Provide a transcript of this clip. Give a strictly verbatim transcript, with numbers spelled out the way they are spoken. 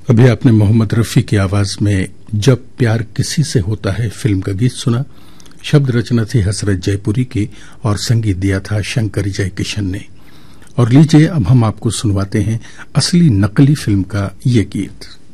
अभी आपने मोहम्मद रफी की आवाज में जब प्यार किसी से होता है फिल्म का गीत सुना। शब्द रचना थी हसरत जयपुरी की और संगीत दिया था शंकर जयकिशन ने। और लीजिए अब हम आपको सुनवाते हैं असली नकली फिल्म का ये गीत।